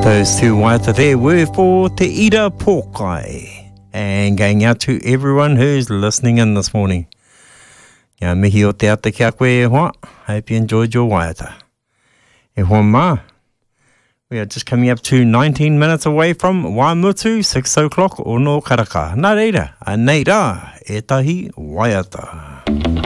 Those two waiata there were for Te Ira Pōkai. And going out to everyone who's listening in this morning. Ngā mihi o te ata kia koe e hoa. Hope you enjoyed your waiata. E hoa mā. We are just coming up to 19 minutes away from Waimutu, 6 o'clock o no karaka. Nā reira, a nei rā, e tahi waiata.